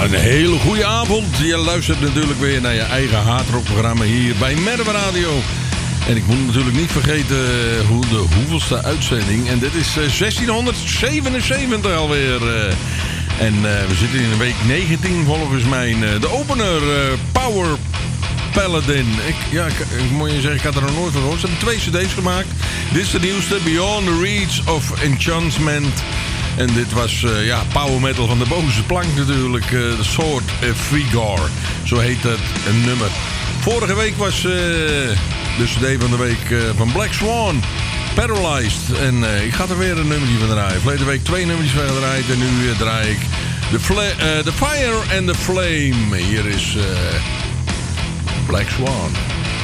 Een hele goede avond. Je luistert natuurlijk weer naar je eigen hardrockprogramma hier bij Merwe Radio. En ik moet natuurlijk niet vergeten de hoeveelste uitzending. En dit is 1677 alweer. En we zitten in de week 19 volgens mij. De opener Power Paladin. Ik moet je zeggen, ik had er nog nooit van gehoord. Ze hebben 2 cd's gemaakt. Dit is de nieuwste, Beyond the Reach of Enchantment. En dit was power metal van de bovenste plank natuurlijk. The Sword Vigor. Zo heet het een nummer. Vorige week was de cd van de week van Black Swan. Paralyzed. En ik ga er weer een nummertje van draaien. Verleden week 2 nummertjes van gedraaid. En nu draai ik The Fire and the Flame. Hier is Black Swan.